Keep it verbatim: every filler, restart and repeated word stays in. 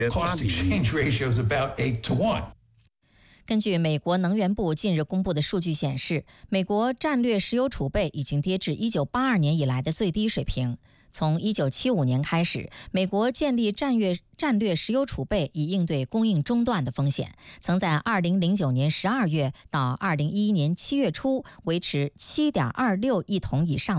Cost exchange ratio is about eight to one。 根据美国能源部近日公布的数据显示，美国战略石油储备已经跌至一九八二年以来的最低水平。从一九七五年开始，美国建立战略战略石油储备以应对供应中断的风险，曾在二零零九年十二月到二零一一年七月初维持七点二六亿桶以上